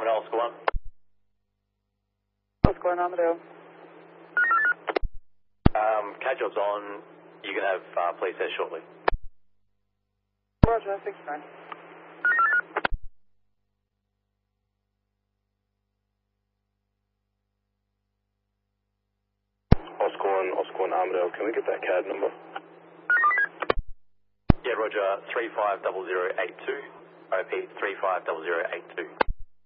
Armadale, Oscar 1. Oscar 1, Armadale. CAD job's on. You can have police there shortly. Roger, 69. Oscar 1, Armadale. Can we get that CAD number? Yeah, Roger, 350082. OP 350082.